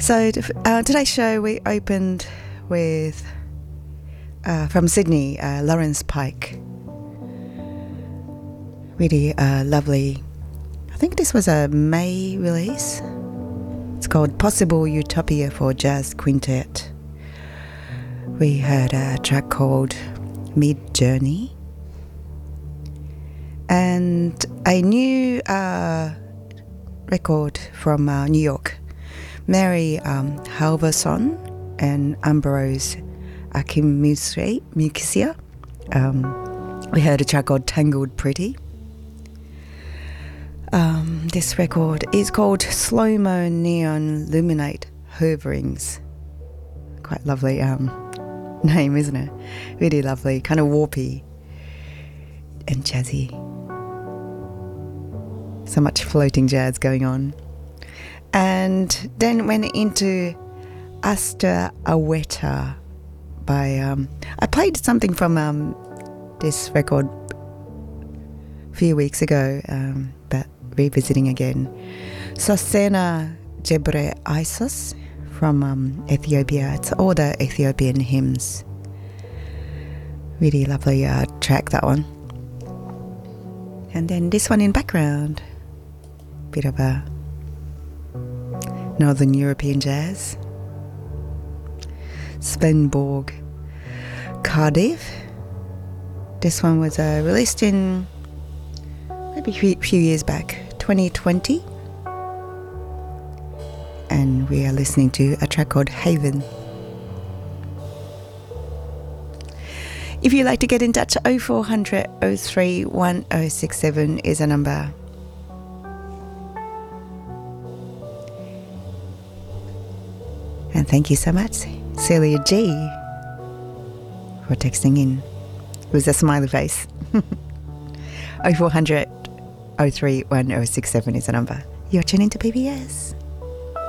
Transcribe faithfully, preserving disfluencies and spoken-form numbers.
So uh, today's show we opened with uh, from Sydney, uh, Lawrence Pike. Really uh, lovely. I think this was a May release. It's called Possible Utopia for Jazz Quintet. We heard a track called Mid Journey and a new uh, record from uh, New York. Mary um, Halverson and Ambrose Akinmusire. Um, we heard a track called Tangled Pretty. Um, this record is called Slow Mo Neon Luminate Hoverings. Quite lovely um, name, isn't it? Really lovely, kind of warpy and jazzy. So much floating jazz going on. And then went into Asta Aweta by, um, I played something from um, this record a few weeks ago, um, but revisiting again. Sosena Jebre Isos from um, Ethiopia. It's all the Ethiopian hymns. Really lovely uh, track, that one. And then this one in background. Bit of a Northern European jazz. Svenborg Cardiff. This one was uh, released in maybe a few years back, twenty twenty. And we are listening to a track called Haven. If you'd like to get in touch, oh four hundred, oh three, one oh six seven is a number. And thank you so much, Celia G, for texting in with a smiley face. oh four hundred, oh three, one oh six seven is the number. You're tuning to P B S.